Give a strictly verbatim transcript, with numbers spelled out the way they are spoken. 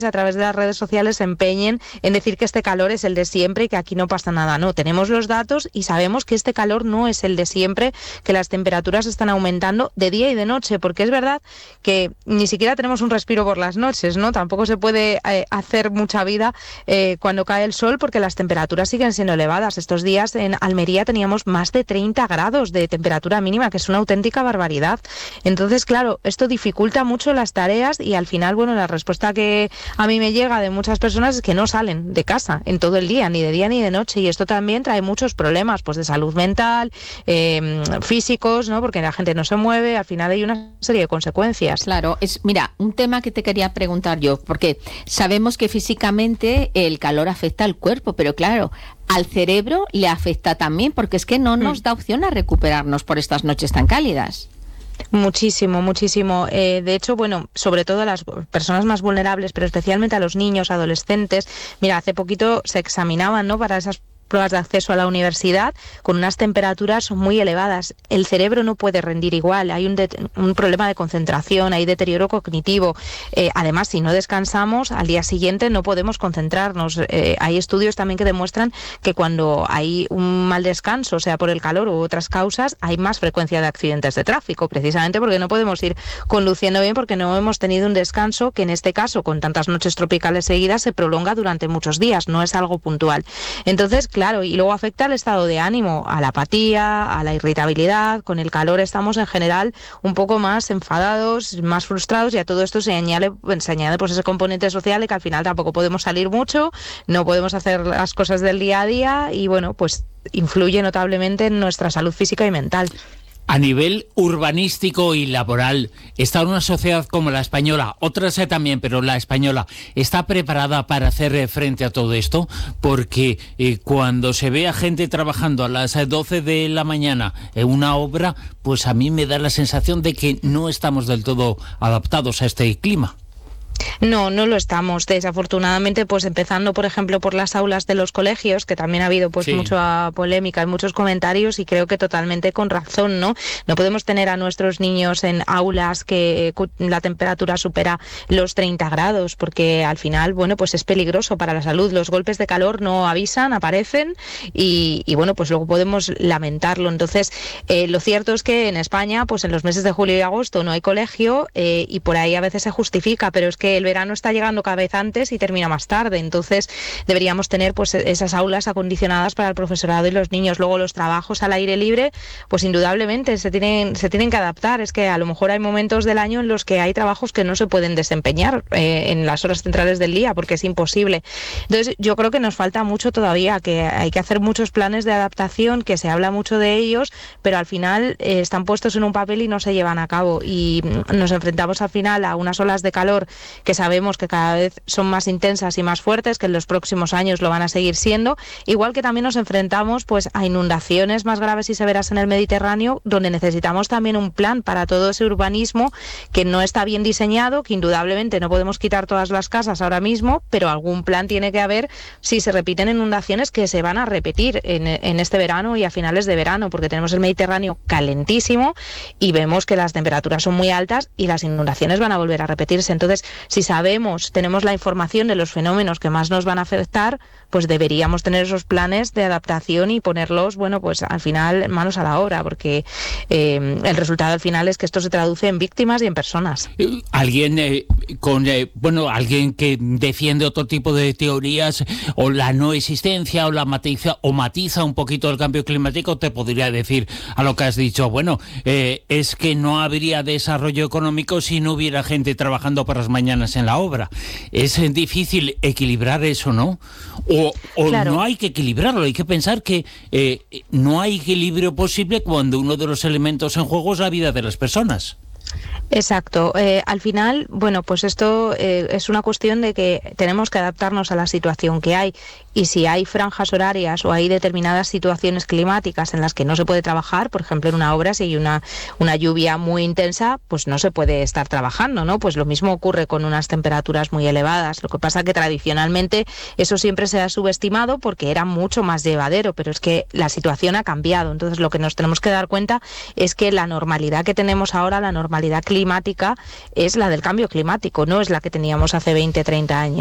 a través de las redes sociales se empeñen en decir que este calor es el de siempre y que aquí no pasa nada. No, tenemos los datos y sabemos que este calor no es el de siempre, que las temperaturas están aumentando de día y de noche, porque es verdad que ni siquiera tenemos un respiro por las noches, ¿no? Tampoco se puede eh, hacer mucha vida eh, cuando cae el sol, porque las temperaturas siguen siendo elevadas. Estos días en Almería teníamos más de treinta grados de temperatura mínima, que es una auténtica barbaridad. Entonces, claro, esto dificulta mucho las tareas y al final, bueno, la respuesta que a mí me llega de muchas personas es que no salen de casa en todo el día, ni de día ni de noche, y esto también trae muchos problemas, pues de salud mental, eh, físicos, ¿no? Porque la gente no se mueve, al final hay una serie de consecuencias. Claro, es mira, un tema que te quería preguntar yo, porque sabemos que físicamente el calor afecta al cuerpo, pero claro, al cerebro le afecta también, porque es que no nos da opción a recuperarnos por estas noches tan cálidas. Muchísimo, muchísimo. Eh, de hecho, bueno, sobre todo a las personas más vulnerables, pero especialmente a los niños, adolescentes. Mira, hace poquito se examinaban, ¿no?, para esas pruebas de acceso a la universidad con unas temperaturas muy elevadas. El cerebro no puede rendir igual, hay un, de, un problema de concentración, hay deterioro cognitivo. Eh, además, si no descansamos, al día siguiente no podemos concentrarnos. Eh, hay estudios también que demuestran que cuando hay un mal descanso, sea por el calor u otras causas, hay más frecuencia de accidentes de tráfico, precisamente porque no podemos ir conduciendo bien porque no hemos tenido un descanso que en este caso, con tantas noches tropicales seguidas, se prolonga durante muchos días, no es algo puntual. Entonces, claro, y luego afecta al estado de ánimo, a la apatía, a la irritabilidad. Con el calor estamos en general un poco más enfadados, más frustrados, y a todo esto se añade, se añade pues ese componente social de que al final tampoco podemos salir mucho, no podemos hacer las cosas del día a día y bueno, pues influye notablemente en nuestra salud física y mental. A nivel urbanístico y laboral, ¿está una sociedad como la española, otras también, pero la española, está preparada para hacer frente a todo esto? Porque eh, cuando se ve a gente trabajando a las doce de la mañana en una obra, pues a mí me da la sensación de que no estamos del todo adaptados a este clima. No, no lo estamos. Desafortunadamente, pues empezando, por ejemplo, por las aulas de los colegios, que también ha habido pues sí. mucha polémica y muchos comentarios, y creo que totalmente con razón, ¿no? No podemos tener a nuestros niños en aulas que la temperatura supera los treinta grados, porque al final, bueno, pues es peligroso para la salud. Los golpes de calor no avisan, aparecen y, y bueno, pues luego podemos lamentarlo. Entonces, eh, lo cierto es que en España, pues en los meses de julio y agosto no hay colegio eh, y por ahí a veces se justifica, pero es que el verano está llegando cada vez antes y termina más tarde, entonces deberíamos tener pues esas aulas acondicionadas para el profesorado y los niños. Luego los trabajos al aire libre, pues indudablemente se tienen, se tienen que adaptar. Es que a lo mejor hay momentos del año en los que hay trabajos que no se pueden desempeñar eh, en las horas centrales del día porque es imposible. Entonces yo creo que nos falta mucho todavía, que hay que hacer muchos planes de adaptación, que se habla mucho de ellos, pero al final eh, están puestos en un papel y no se llevan a cabo, y nos enfrentamos al final a unas olas de calor que sabemos que cada vez son más intensas y más fuertes, que en los próximos años lo van a seguir siendo, igual que también nos enfrentamos pues a inundaciones más graves y severas en el Mediterráneo, donde necesitamos también un plan para todo ese urbanismo que no está bien diseñado, que indudablemente no podemos quitar todas las casas ahora mismo, pero algún plan tiene que haber si se repiten inundaciones que se van a repetir en, en este verano y a finales de verano, porque tenemos el Mediterráneo calentísimo y vemos que las temperaturas son muy altas y las inundaciones van a volver a repetirse. Entonces, si sabemos, tenemos la información de los fenómenos que más nos van a afectar, pues deberíamos tener esos planes de adaptación y ponerlos, bueno, pues al final manos a la obra, porque eh, el resultado al final es que esto se traduce en víctimas y en personas. Alguien eh, con, eh, bueno, alguien que defiende otro tipo de teorías, o la no existencia, o la matiza, o matiza un poquito el cambio climático, te podría decir a lo que has dicho, bueno, eh, es que no habría desarrollo económico si no hubiera gente trabajando por las mañanas en la obra. Es difícil equilibrar eso, ¿no? O, o claro. No hay que equilibrarlo, hay que pensar que eh, no hay equilibrio posible cuando uno de los elementos en juego es la vida de las personas. Exacto. Eh, al final, bueno, pues esto eh, es una cuestión de que tenemos que adaptarnos a la situación que hay, y si hay franjas horarias o hay determinadas situaciones climáticas en las que no se puede trabajar, por ejemplo en una obra si hay una, una lluvia muy intensa, pues no se puede estar trabajando, ¿no? Pues lo mismo ocurre con unas temperaturas muy elevadas. Lo que pasa que tradicionalmente eso siempre se ha subestimado porque era mucho más llevadero, pero es que la situación ha cambiado. Entonces lo que nos tenemos que dar cuenta es que la normalidad que tenemos ahora, la normalidad normalidad climática es la del cambio climático, no es la que teníamos hace veinte, treinta años.